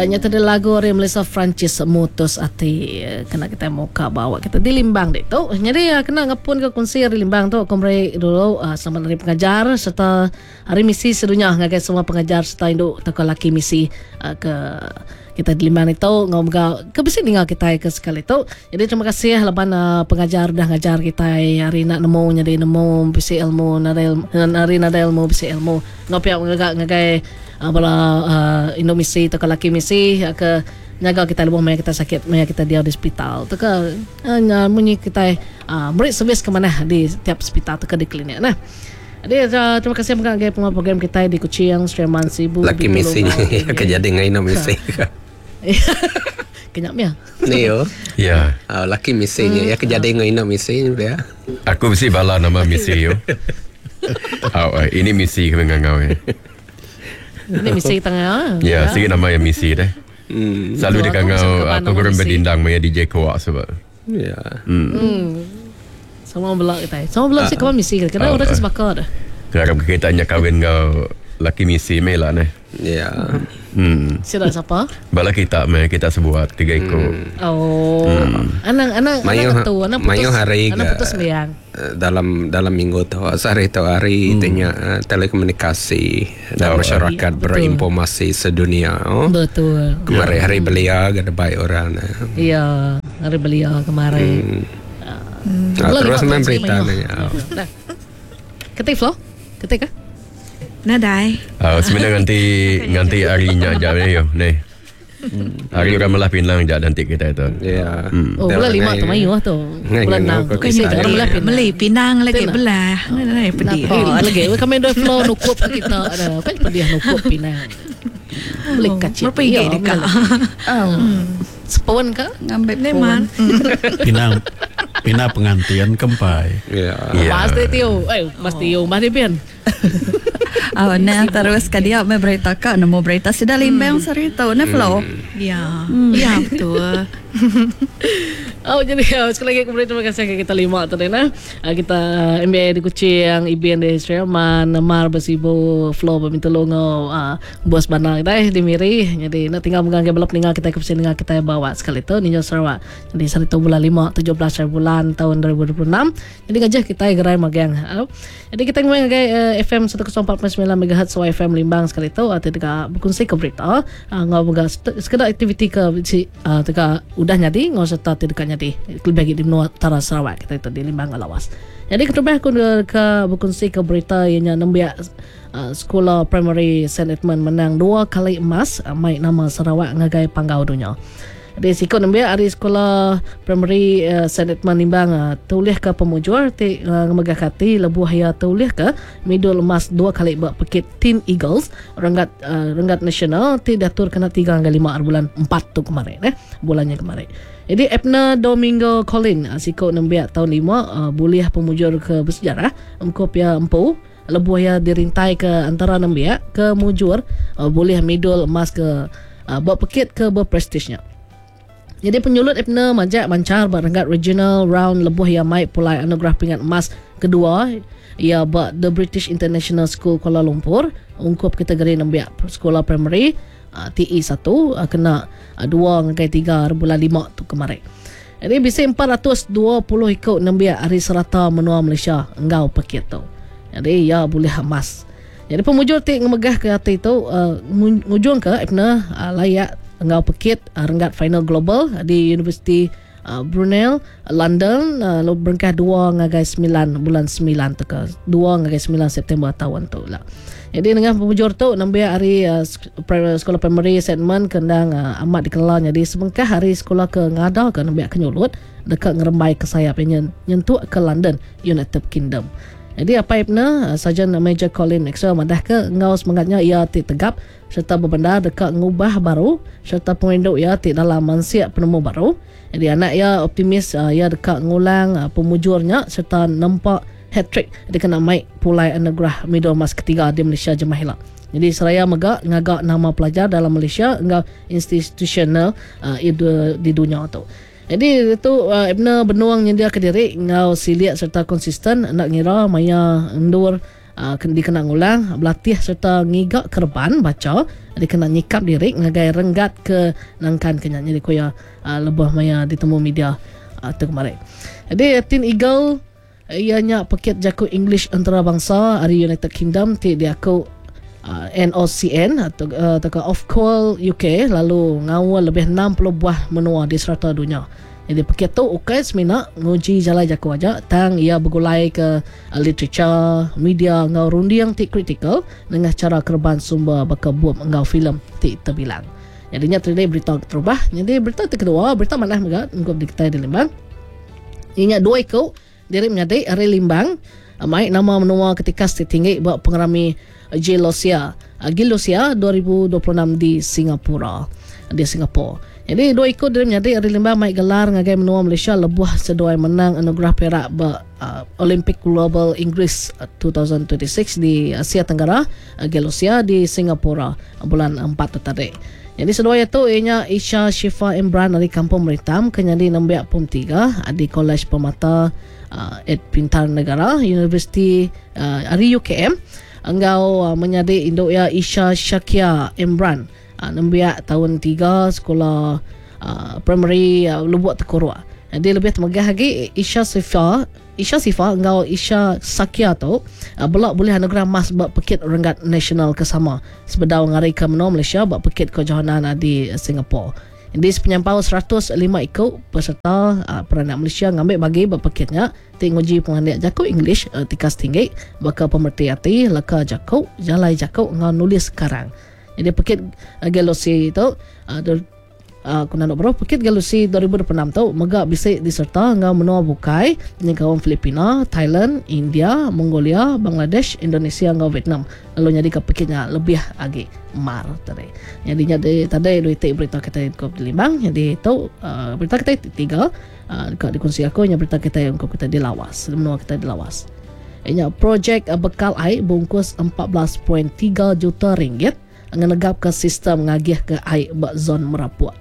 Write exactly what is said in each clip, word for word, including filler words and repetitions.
Nya tadi lagu dari Malaysia Francis mutus ati kena kita muka bawa kita di Limbang dek tu. Jadi kena ngapun ke konser di Limbang tu komre dulu uh, sama dari pengajar serta hari misi sedunia ngagai semua pengajar serta induk toko laki misi uh, ke kita di Limbang itu ngomong ke besi tinggal kita ke sekali tu. Jadi terima kasih laban uh, pengajar dah ngajar kita hari nak nemu jadi nemu bisi ilmu nadel hari nadel ilmu bisi ilmu ngopi ngagak ngagai bala uh, Indo misi atau laki misi ke nyaga kita lebih maya kita sakit maya kita dia di hospital tu ke uh, munyi kita uh, beri servis ke mana di setiap hospital tu ke di klinik nah. Jadi uh, terima kasih mengenai program kita di Kuching Sreman Sibu laki misi kejadian dengan Indo misi kenyapnya ni yo ya uh, laki misinya ya kejadian dengan Indo misi dia aku mesti bala nama misi yo oh, ini misi kengangau ya. Ini misi tengah. Ya, ya. Sikit nama yang misi deh. Hmm. Selalu dia kangau aku kurang berdindang maya D J Kuak sebab. Ya. Hmm. hmm. Semua belak kita. Semua belak sih kawan misi. Kerana orang kesepakar dah. Kerana kita hanya kahwin kau laki misi mela nih. Ya. Hmm. Siapa siapa? Bala kita meh kita sebuat tiga ikut. Hmm. Oh. Hmm. Anak anak anak tu anak putus. Hari anak putus sembiang. Dalam dalam minggu tu hari tu hari hmm. tanya uh, telekomunikasi dan oh, masyarakat iya, berinformasi sedunia. Oh. Betul. Kemarin hari belia ada baik orang. Iya, hari belia kemarin. Hmm. Uh, terus main berita ni. Ketik flow? Ketik kah? Nadai. Oh, sebenarnya nanti nanti harinya aja ni yo. Ni. Hari orang malah pinang je nanti kita itu. Ya. Oh, bulan lima tu mayu tu. Bulan enam. Kasi orang belah Meli Pinang lagi belah. Nai pedih. Lagi kami dua flow nukup kita ada. Kan pedih nukup Pinang. Beli kacip. Berapa ingat dekat? Oh. Sepon ke? Ngambil leman. Pinang Pinang pengantian kempai. Ya. Pasti tio. Eh, pasti yo mari pian. Oh, nah terus ke dia me berita ka nemu berita sudah limbang cerita ne flow. Ya. Ya betul. Oh jadi uh, sekali lagi kemudian terima kasih kita lima tadi nah uh, kita M B A di Kuching, I B N di Sreman, Mar Besibo, Flow Pemintulungo, uh, bos bandar kita di Miri. Jadi nak tinggal menganggap belum tinggal kita ke sini kita bawa sekali tu Ninja Sarawak. Jadi hari tu bulan lima, tujuh belas bulan tahun dua ribu dua puluh enam. Jadi ngajak kita gerai magang. Uh, jadi kita ngomong ngagai uh, F M seratus empat puluh sembilan megahertz so F M Limbang sekali tu atau dekat berkongsi ke berita. Uh, ngomong sekedar aktiviti ke uh, dekat udah nyadi ngau serta tidak nyadi lebih di Utara Sarawak kita itu di Limbang Lawas. Jadi ketubah aku ke berkongsi ke berita yang nambia uh, sekolah primary Saint Edmund menang dua kali emas uh, mai nama Sarawak ngagai panggau dunia. Jadi sikut nambia hari sekolah primary uh, Saint Edmund Limbang uh, tulis ke pemujur ti uh, megah kati lebuh ya tulis ke medal emas dua kali buat pekit Teen Eagles renggat uh, renggat nasional ti datur kena tiga hingga lima bulan empat tu kemarin eh bulannya kemarin. Jadi Ebna Domingo Colin uh, sikut nambia tahun lima uh, buliah pemujur ke bersejarah engkau pia empu lebuh ya dirintai ke antara nambia ke mujur uh, buliah medal emas ke uh, buat pekit ke berprestisnya. Jadi penyulut Ibna majak mancar berenggat regional round lebuh yang mai pulai anugerah pingat emas kedua ia buat The British International School Kuala Lumpur ungkup kategori nembiak sekolah primary uh, T E satu uh, kena uh, dua ngagai tiga bulan lima tu kemarin. Jadi bisi empat ratus dua puluh ikut nembiak hari serata menua Malaysia engau pakit tu. Jadi ia boleh emas. Jadi pemujur ti ngemegah ke hati tu uh, ngujung ke Ibna uh, layak engau pekit uh, renggat final global di Universiti uh, Brunel London uh, lo berengkah dua ngagai sembilan bulan sembilan teka dua ngagai sembilan September tahun tu lah. Jadi dengan pemujur tu nambah hari uh, sekolah primary Sedman kendang uh, amat dikenal. Jadi sebengkah hari sekolah ke ngada ke nambah kenyulut dekat ngerembai ke sayap yang nyentuh ke London United Kingdom. Jadi apa ibna Sarjan Major Colin Extra madah ke ngau semangatnya ia ti tegap serta berbenda dekat ngubah baru serta penginduk ia ti dalam mansiap penemu baru. Jadi anak ia optimis uh, ia dekat ngulang uh, pemujurnya serta nampak hat-trick dia kena mai pulai anugerah medal emas ketiga di Malaysia Jemahilah. Jadi seraya megak ngagak nama pelajar dalam Malaysia ngau institutional uh, di dunia tu. Jadi itu uh, Ibna benuang yang dia ke diri ngau siliat serta konsisten nak ngira maya endur uh, dikena ngulang berlatih serta ngigak kerban baca, dikena nyikap diri ngagai renggat ke nangkan kenya jadi koya uh, lebih maya ditemu media uh, tu kemarin. Jadi Teen Eagle ianya paket jaku English antarabangsa dari United Kingdom ti dia aku uh, N O C N atau uh, atau Ofqual U K lalu ngawal lebih enam puluh buah menua di serata dunia. Jadi paket tu ukai semina nguji jalai jaku aja tang ia bergulai ke uh, literature, media ngau rundi yang ti critical dengan cara kerban sumber bakabum ngau filem ti terbilang. Jadinya tadi berita terubah. Jadi berita kedua, berita mana juga ngau diktai di Limbang. Inya dua ikut diri menyadai hari Limbang mai nama menua ketika setinggi buat pengerami Gelosia Gelosia dua ribu dua puluh enam di Singapura di Singapura. Jadi dua ikut diri menyadai hari Limbang mai gelar ngagai menua Malaysia lebuh seduai menang anugerah perak ber uh, Olympic Global Inggris uh, dua ribu dua puluh enam di Asia Tenggara uh, Gelosia di Singapura uh, bulan empat tadi. Jadi seduai itu ianya Isha Shifa Imran dari Kampung Meritam kenyadi nambah pom tiga di Kolej Permata uh, Ed Pintar Negara Universiti uh, dari U K M engkau uh, menyadi Indo ya Isha Shakia Imran uh, nambah tahun tiga sekolah uh, primary uh, Lubuk Tekorua. Jadi lebih temagah lagi Isha Shifa Isha Sifa engkau Isha Sakia tu uh, belak boleh anugerah mas buat pekit renggat nasional kesama sebedau ngari ke menua Malaysia buat pekit kejohanan uh, di uh, Singapura. Jadi penyampau seratus lima ikut peserta uh, peranak Malaysia ngambil bagi buat pekitnya ti nguji pengandiak jaku English uh, tikas tinggi baka pemerti hati laka jaku jalai jaku ngau nulis sekarang. Jadi pekit uh, Gelosi itu uh, Uh, kuna nak berapa pekit Gelosi dua ribu dua puluh enam tu megak bisik diserta ngau menua bukai dengan kawan Filipina, Thailand, India, Mongolia, Bangladesh, Indonesia ngau Vietnam. Lalu jadi ke pekitnya lebih lagi mar tadi. Jadi jadi tadi dua itik berita kita di Limbang. Jadi tu uh, berita kita tiga uh, dekat dikongsi aku nya berita kita yang kita di Lawas, menua kita di Lawas. Ianya projek uh, bekal air bungkus empat belas perpuluhan tiga juta ringgit ngenegap ke sistem ngagih ke air bak zon Merapuk.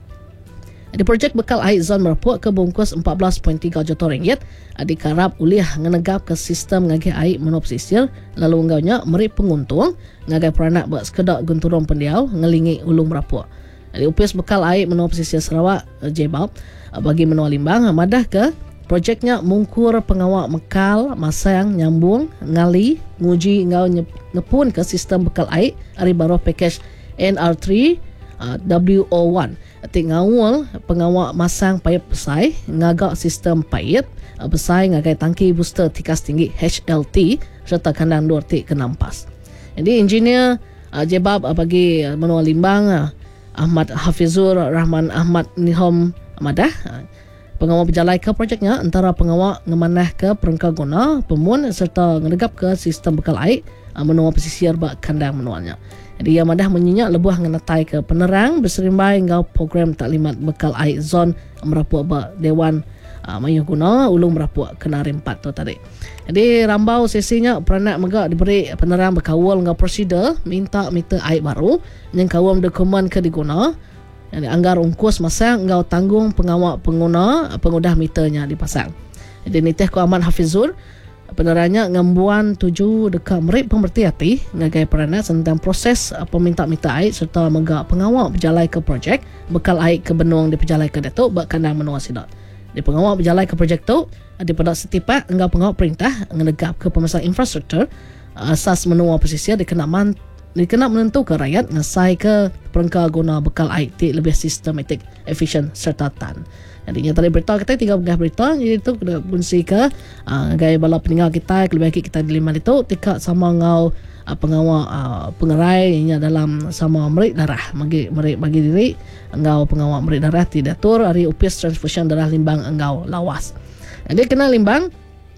Di projek bekal air zon Merapuk ke bungkus empat belas perpuluhan tiga juta ringgit dikarap uliah ngenegap ke sistem ngagih air menua pesisir lalu enggaunya meri penguntung ngagai peranak buat sekedak gunturong pendiau ngelingi ulung Merapuk. Di upis bekal air menua pesisir Sarawak Jebab bagi menua Limbang madah ke projeknya mungkur pengawak mekal masang nyambung ngali nguji ngau ngepun ke sistem bekal air ari baru package N R three uh, W O one ti ngawal pengawak masang payap besai ngagak sistem payap uh, besai ngagai tangki booster tikas tinggi H L T serta kandang dua ti kenampas. Jadi engineer uh, Jebab uh, bagi uh, menua Limbang uh, Ahmad Hafizur Rahman Ahmad Nihom Madah uh, pengawal berjalai ke projeknya antara pengawal ngemanah ke perengka guna pemun serta ngedegap ke sistem bekal air uh, menua pesisir bak kandang menuanya. Jadi ia madah menyenyak lebuh ngenatai ke penerang berserimbai ngau program taklimat bekal air zon Merapuk bak Dewan uh, Mayuh Guna Ulung Merapuk Kenari empat tu tadi. Jadi rambau sesinya peranak megak diberi penerang berkawal ngau prosedur minta meter air baru yang kawal dokumen ke diguna. Jadi anggar ungkus masang ngau tanggung pengawak pengguna pengudah meternya dipasang. Jadi nitih ku Ahmad Hafizur penerangnya ngambuan tuju dekat merip pemerti hati ngagai peranak tentang proses peminta meter air serta megak pengawak berjalai ke projek bekal air ke benung di berjalai ke datuk bak kandang menua sidot. Di pengawak berjalai ke projek tu di pada setipak engau pengawak perintah ngenegap ke pemasang infrastruktur asas menua pesisir dikenaman dikena menentu ke rakyat ngasai ke perengka guna bekal air ti lebih sistematik, efisien serta tan. Jadi tadi berita kita tiga belas berita jadi itu kena kunci ke uh, gaya bala peninggal kita lebih baik kita di lima itu tika sama ngau uh, pengawal uh, pengerai nya dalam sama merik darah bagi merik bagi diri engau pengawal merik darah tidak tur hari upis transfusion darah Limbang engau Lawas. Jadi kena Limbang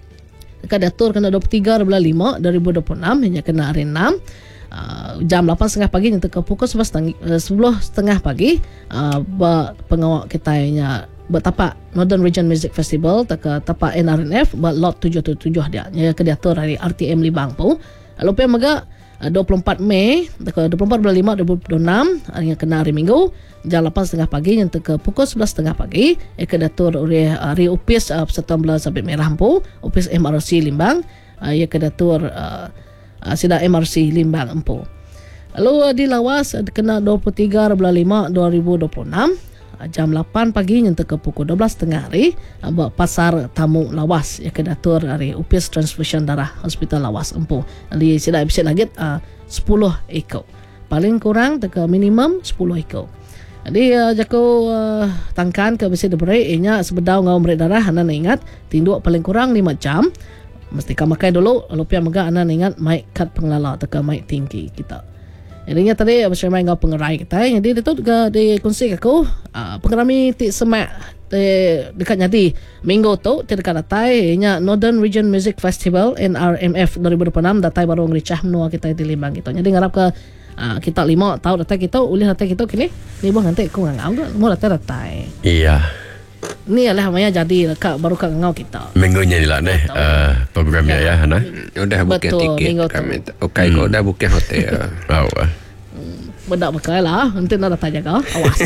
dekat datur kena dua puluh tiga bulan lima dua ribu dua puluh enam hanya kena hari enam Uh, jam lapan tiga puluh pagi yang ke pukul sebelas tiga puluh pagi uh, pengawak kita nya bertapak Northern Region Music Festival tak tapak N R N F ber lot tujuh tujuh tujuh dia nya ke diatur hari R T M Limbang pu lalu pe maga uh, dua puluh empat Mei tak dua puluh empat bulan lima dua ribu dua puluh enam hari kena hari Minggu jam lapan tiga puluh pagi yang ke pukul sebelas tiga puluh pagi ke diatur oleh hari upis uh, September sampai Merah pu upis M R C Limbang uh, ia ke diatur uh, uh, sida M R C Limbang empu. Lalu uh, di Lawas uh, kena dua puluh tiga lima dua ribu dua puluh enam uh, jam lapan pagi nyenta ke pukul dua belas tengah hari uh, buat pasar tamu Lawas ya kedatur hari Upis Transfusion Darah Hospital Lawas empu. Di sida episod lagi uh, sepuluh ekor. Paling kurang teka minimum sepuluh ekor. Jadi uh, jako uh, tangkan ke besi diberi inya sebedau ngau merik darah anan ingat tinduk paling kurang lima jam mesti ka makai dulu lalu pia mega anan ingat mic cut pengelala teka mic tinggi kita. Jadi nya tadi besi mai ngau pengerai kita jadi itu juga di kongsi aku uh, pengerami ti semak de, dekat nyati minggu tu ti dekat datai inya Northern Region Music Festival N R M F dua ribu dua puluh enam datai baru ngericah menua kita di Limbang gitu. Jadi ngarap ke Uh, kita lima tahu data kita ulih data kita kini ni bang nanti aku ngau dah mau data data Iya. ni adalah namanya jadi kak baru kak ngau kita Minggunya ni lah nih uh, programnya ya, Hana. Udah booking Betul, tiket minggu tu. kami. Okey, kau udah booking hotel. Oh, uh. bedak pakai lah nanti nak data jaga awas.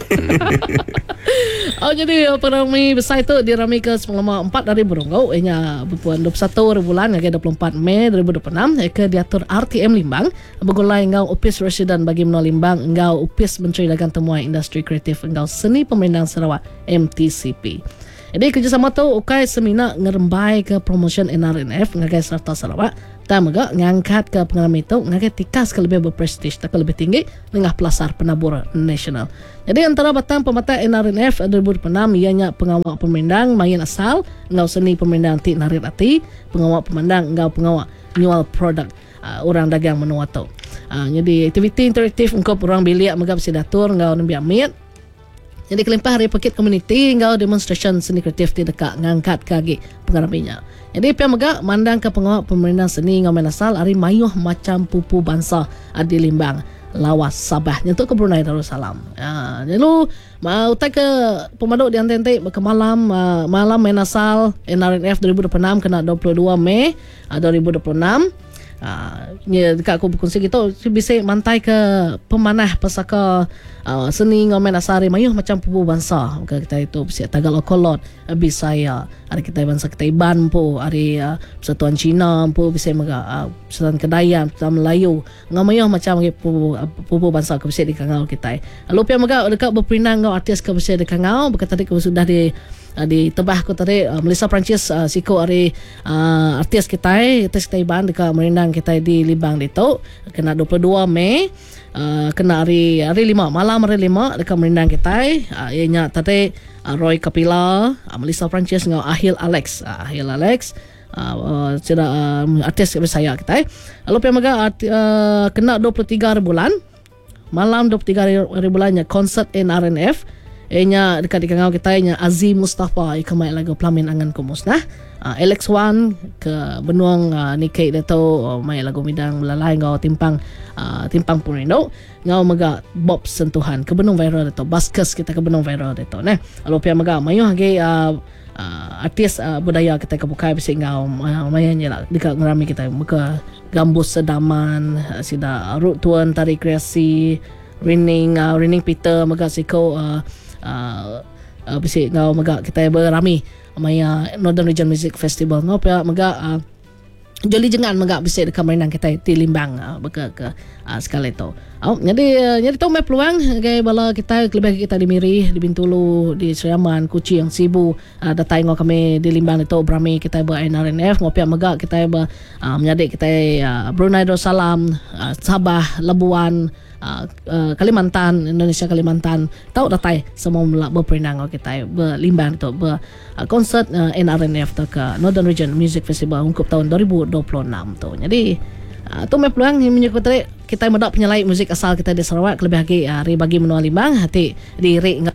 Oh jadi pengrami besar itu dirami ke selama empat dari Berunggau ianya berpuan dua puluh satu bulan hingga dua puluh empat Mei dua ribu dua puluh enam ke diatur R T M Limbang begulai engau upis residen bagi menua Limbang engau upis Menteri Dagang Temuan Industri Kreatif engau Seni Pemandang Sarawak M T C P. Jadi kerjasama tu ukai semina ngerembai ke promotion N R N F ngagai serta Sarawak dan juga ngangkat ke pengalami itu ngagai tikas ke lebih berprestij tak lebih tinggi dengan pelasar penabur nasional. Jadi antara batang pemata N R N F dua ribu dua puluh enam ianya pengawal pemandang main asal ngau seni pemandang ti narir ati pengawal pemandang ngau pengawal nyual produk uh, orang dagang menua tu. Uh, jadi aktiviti interaktif ungkap orang bilik megap sidatur ngau nembi amit. Jadi kelimpah hari pakit community ngau demonstration seni kreatif di dekat ngangkat kaki pengaraminya. Jadi pihak mega mandang ke pengawal pemerintah seni ngau main asal hari mayuh macam pupu bangsa di Limbang Lawas Sabah nyentuh ke Brunei Darussalam. Ya, lalu mau tak ke pemaduk di Antente ke malam uh, malam main asal N R N F dua ribu dua puluh enam kena dua puluh dua Mei uh, dua ribu dua puluh enam. Ah, uh, dekat aku berkongsi kita bisa mantai ke pemanah pasaka uh, seni ngomen asari mayuh macam pupu bangsa. Maka kita itu bisa Tagalog Kolot, Bisaya, ada kita bangsa kita Iban po, ada uh, Persatuan Cina po bisa mega uh, Persatuan Kedayan, Persatuan Melayu. Ngamayuh macam pupu uh, pupu bangsa ke bisa di kangau kita. Lalu pia mega dekat berperinang ngau artis ke bisa di kangau, berkata tadi ke sudah di Uh, di tebah ko tadi uh, Melissa Prancis uh, siko ari uh, artis kita artis kita Iban dekat merindang kita di Limbang dito kena dua puluh dua Mei uh, kena hari hari lima malam hari lima dekat merindang kita uh, ianya tadi uh, Roy Kapila uh, Melissa Prancis ngau Ahil Alex uh, Ahil Alex uh, uh, sudah uh, artis saya kita lalu pia maga uh, kena dua puluh tiga hari bulan malam dua puluh tiga hari bulannya konsert N R N F ianya dekat di kangau kita ianya Azim Mustafa ikamai lagu Pelamin Angan Kumusnah uh, Alex Wan ke benuang uh, Nikkei dato uh, mai lagu midang melalai ngau timpang uh, timpang purindo ngau maga Bob Sentuhan ke benung viral dato Baskus kita ke benung viral dato nah lalu pia maga mayu hage uh, uh, artis uh, budaya kita ke bukai bisi ngau uh, mayanya lah dekat ngerami kita muka Gambus Sedaman uh, sida Rut Tuan Tari Kreasi Rining uh, Rining Peter maga siko uh, Uh, uh, bisi ngau maga kita berami maya Northern Region Music Festival ngau pia maga uh, joli jengan maga bisi dekat mainan kita di Limbang uh, beka ke uh, sekali tu. Oh, jadi uh, jadi tu mai peluang gay bala kita lebih kita di Miri, di Bintulu, di Seriaman, Kuching, Sibu, uh, datai ngau kami di Limbang itu berami kita ber N R N F ngau pia maga kita ber uh, menyadik kita uh, Brunei Darussalam, uh, Sabah, Labuan, Uh, uh, Kalimantan, Indonesia Kalimantan tahu datai semua berperinang kita berlimbang tu ber uh, konsert uh, N R N F tu ke Northern Region Music Festival untuk tahun dua ribu dua puluh enam tu. Jadi uh, tu mai peluang menyebut kita mendak penyelai muzik asal kita di Sarawak lebih lagi uh, bagi menua Limbang hati di ri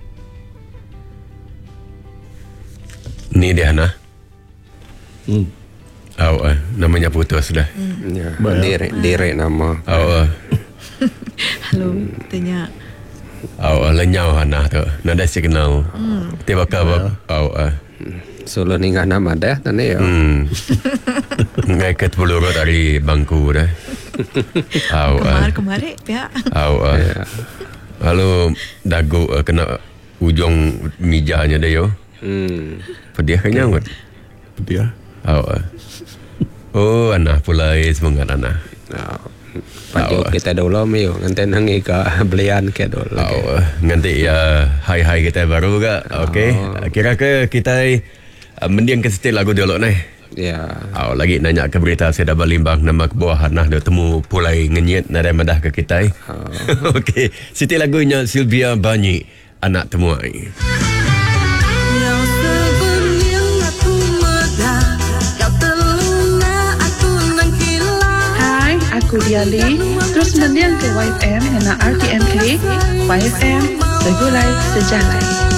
Ni dia Hana. Hmm. Oh, uh, namanya putus dah. Hmm. Ya, direk direk nama. Oh, uh. Halo, tanya. Oh, lenyau Hana tu. Nada signal. Hmm. Tiba kabar. Oh, uh. Solo ni ngana madah tane ya. Hmm. Ngai ket peluru dari bangku dah. Oh, uh. Kemar-kemarin, ya. Oh, uh. Lalu dagu uh, kena ujung mijanya dia yo. Hmm. Pedih kenyang kot. Dia. Oh, uh. Oh, Ana pula eh, semangat Ana. Ah, Pajo kita dulu mayo nganten hangi ka belian ke dulu. Oh, nanti ya hai-hai kita baru ga. Okey. Kira ke kita uh, mendiang ke setel lagu dulu nih. Ya. Oh, lagi nanya ke berita saya dah balimbang nama kebuah nah dia temu pulai ngenyet nada madah ke kita. Oh. Okey. Setel lagunya Sylvia Banyi, Anak Temuai. Aku Diali, terus mendiang ke Y F M hena R T M K, Y F M, segulai sejalai.